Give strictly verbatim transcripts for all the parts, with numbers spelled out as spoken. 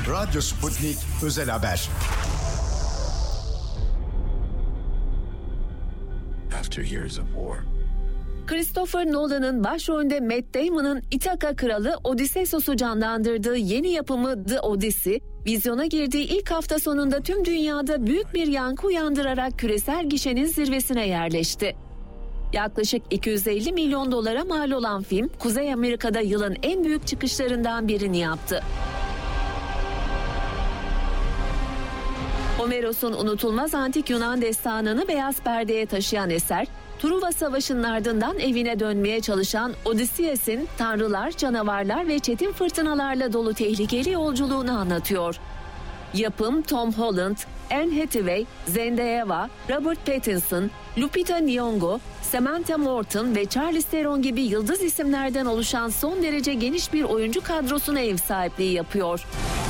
Radyo Sputnik Özel Haber. After years of war. Christopher Nolan'ın başrolünde Matt Damon'ın İthaka Kralı Odysseus'u canlandırdığı yeni yapımı The Odyssey, vizyona girdiği ilk hafta sonunda tüm dünyada büyük bir yankı uyandırarak küresel gişenin zirvesine yerleşti. Yaklaşık iki yüz elli milyon dolara mal olan film, Kuzey Amerika'da yılın en büyük çıkışlarından birini yaptı. Homeros'un unutulmaz antik Yunan destanını beyaz perdeye taşıyan eser, Truva Savaşı'nın ardından evine dönmeye çalışan Odysseus'in tanrılar, canavarlar ve çetin fırtınalarla dolu tehlikeli yolculuğunu anlatıyor. Yapım Tom Holland, Anne Hathaway, Zendaya, Robert Pattinson, Lupita Nyong'o, Samantha Morton ve Charlize Theron gibi yıldız isimlerden oluşan son derece geniş bir oyuncu kadrosuna ev sahipliği yapıyor.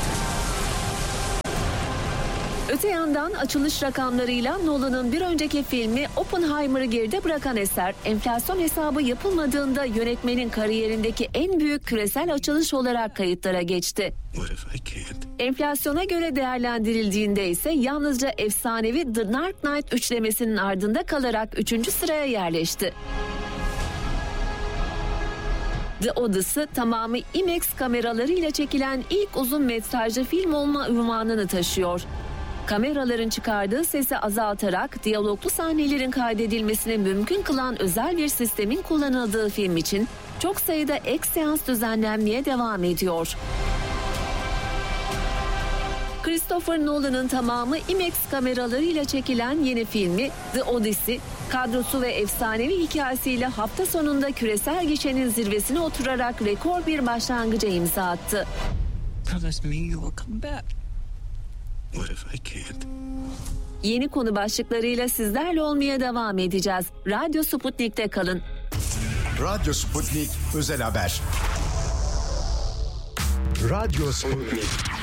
Öte yandan açılış rakamlarıyla Nolan'ın bir önceki filmi Oppenheimer'ı geride bırakan eser, enflasyon hesabı yapılmadığında yönetmenin kariyerindeki en büyük küresel açılış olarak kayıtlara geçti. Enflasyona göre değerlendirildiğinde ise yalnızca efsanevi The Dark Knight üçlemesinin ardında kalarak üçüncü sıraya yerleşti. The Odyssey tamamı IMAX kameralarıyla çekilen ilk uzun metrajlı film olma ünvanını taşıyor. Kameraların çıkardığı sesi azaltarak diyaloglu sahnelerin kaydedilmesini mümkün kılan özel bir sistemin kullanıldığı film için çok sayıda ek seans düzenlenmeye devam ediyor. Christopher Nolan'ın tamamı IMAX kameralarıyla çekilen yeni filmi The Odyssey, kadrosu ve efsanevi hikayesiyle hafta sonunda küresel gişenin zirvesine oturarak rekor bir başlangıca imza attı. What if I can't? Yeni konu başlıklarıyla sizlerle olmaya devam edeceğiz. Radyo Sputnik'te kalın. Radyo Sputnik Özel Haber. Radyo Sputnik.